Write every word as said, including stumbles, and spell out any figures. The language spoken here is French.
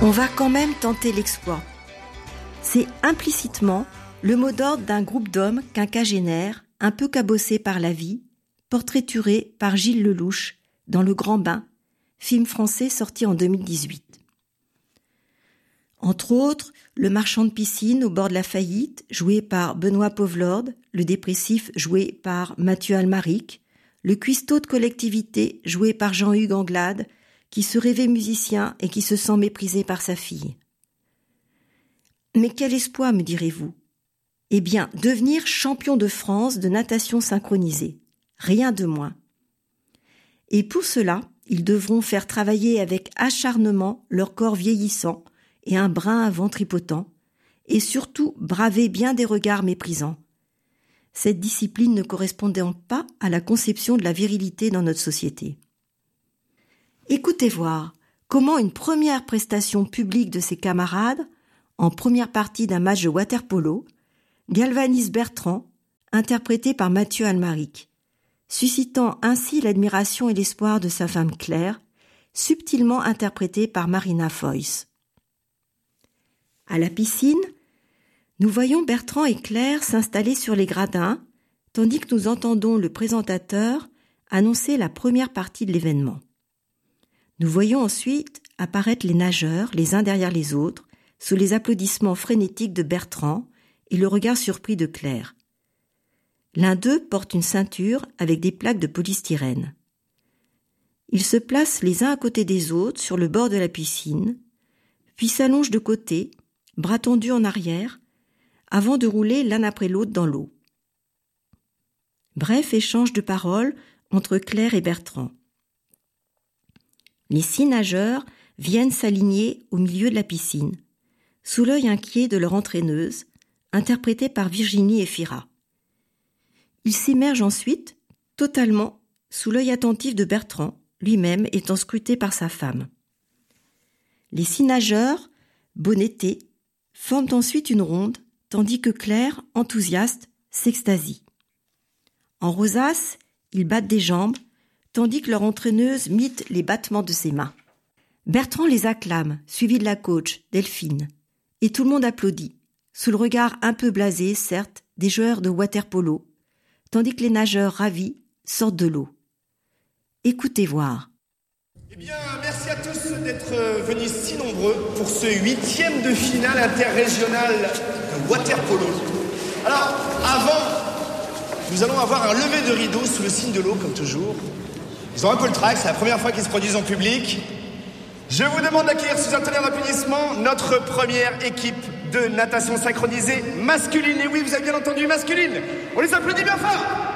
On va quand même tenter l'exploit. C'est implicitement le mot d'ordre d'un groupe d'hommes quinquagénaires, un peu cabossés par la vie, portraituré par Gilles Lelouch dans Le Grand Bain, film français sorti en deux mille dix-huit. Entre autres, le marchand de piscine au bord de la faillite, joué par Benoît Poelvoorde, le dépressif joué par Mathieu Almaric, le cuistot de collectivité joué par Jean-Hugues Anglade, qui se rêvait musicien et qui se sent méprisé par sa fille. Mais quel exploit, me direz-vous ? Eh bien, devenir champion de France de natation synchronisée. Rien de moins. Et pour cela, ils devront faire travailler avec acharnement leur corps vieillissant et un brin à ventripotent, et surtout braver bien des regards méprisants. Cette discipline ne correspondant pas à la conception de la virilité dans notre société. Écoutez voir comment une première prestation publique de ses camarades, en première partie d'un match de water-polo, galvanise Bertrand, interprété par Mathieu Almaric, suscitant ainsi l'admiration et l'espoir de sa femme Claire, subtilement interprétée par Marina Foïs. À la piscine, nous voyons Bertrand et Claire s'installer sur les gradins, tandis que nous entendons le présentateur annoncer la première partie de l'événement. Nous voyons ensuite apparaître les nageurs, les uns derrière les autres, sous les applaudissements frénétiques de Bertrand et le regard surpris de Claire. L'un d'eux porte une ceinture avec des plaques de polystyrène. Ils se placent les uns à côté des autres sur le bord de la piscine, puis s'allongent de côté, bras tendus en arrière, avant de rouler l'un après l'autre dans l'eau. Bref échange de paroles entre Claire et Bertrand. Les six nageurs viennent s'aligner au milieu de la piscine, sous l'œil inquiet de leur entraîneuse, interprétée par Virginie Efira. Ils s'immergent ensuite, totalement, sous l'œil attentif de Bertrand, lui-même étant scruté par sa femme. Les six nageurs, bonnettés, forment ensuite une ronde, tandis que Claire, enthousiaste, s'extasie. En rosace, ils battent des jambes, tandis que leur entraîneuse imite les battements de ses mains. Bertrand les acclame, suivi de la coach, Delphine, et tout le monde applaudit, sous le regard un peu blasé, certes, des joueurs de water-polo, tandis que les nageurs ravis sortent de l'eau. Écoutez voir. Eh bien, merci à tous d'être venus si nombreux pour ce huitième de finale interrégional de water-polo. Alors, avant, nous allons avoir un lever de rideau sous le signe de l'eau, comme toujours. Ils ont un peu le trac, c'est la première fois qu'ils se produisent en public. Je vous demande d'accueillir sous un tonnerre d'applaudissements notre première équipe de natation synchronisée masculine. Et oui, vous avez bien entendu, masculine. On les applaudit bien fort.